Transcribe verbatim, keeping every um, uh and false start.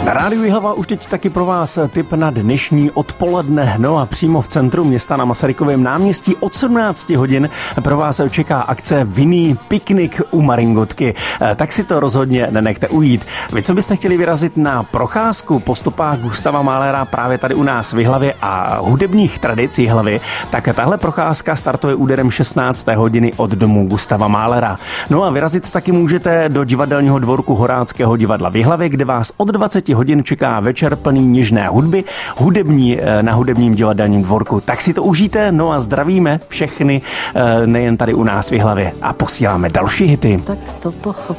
Na rádiu Jihlava už teď taky pro vás tip na dnešní odpoledne. No a přímo v centru města na Masarykovém náměstí od sedmnácti hodin pro vás čeká akce Vinný piknik u Maringotky. Tak si to rozhodně nenechte ujít. Vy, co byste chtěli vyrazit na procházku po stopách Gustava Mahlera právě tady u nás v Jihlavě a hudebních tradic Jihlavy, tak tahle procházka startuje úderem šestnácté hodiny od domu Gustava Mahlera. No a vyrazit taky můžete do divadelního dvorku Horáckého divadla v Jihlavě, kde vás od dvaceti hodin čeká večer plný něžné hudby, hudební na hudebním divadelním dvorku. Tak si to užijte, no a zdravíme všechny, nejen tady u nás v Jihlavě a posíláme další hity. Tak to pochop.